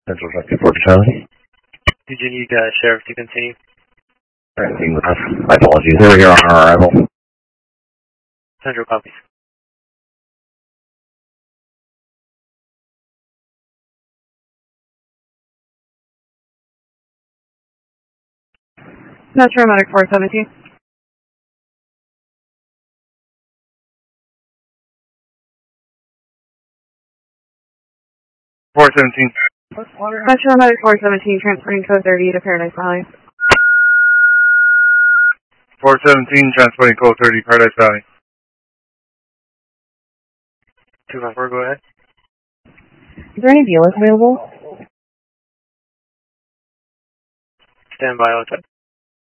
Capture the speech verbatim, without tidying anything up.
Central Traffic Fort Charlie. Did you need uh, Sheriff to continue? Alright, my apologies. We're here on our arrival. Central copies. Metro Medic four seventeen. four seventeen. Metro Medic four seventeen, transporting code thirty to Paradise Valley. four seventeen, transporting code thirty, Paradise Valley. two five four, go ahead. Is there any dealers available? Stand by, I'll check.